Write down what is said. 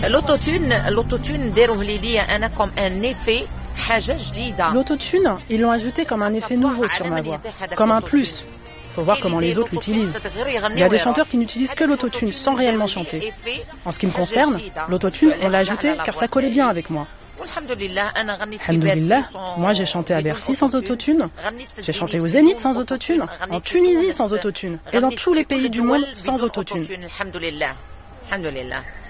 L'autotune داروه لي انا comme un effet حاجه جديده. L'autotune, ils l'ont ajouté comme un effet nouveau sur ma voix, comme un plus. Faut voir comment les autres l'utilisent. Il y a des chanteurs qui n'utilisent que l'autotune sans réellement chanter. En ce qui me concerne, l'autotune, on l'a ajouté car ça collait bien avec moi. Alhamdoulilah, moi j'ai chanté à Bercy sans autotune, j'ai chanté au Zénith sans autotune, en Tunisie sans autotune, et dans tous les pays du monde sans autotune. Alhamdoulilah.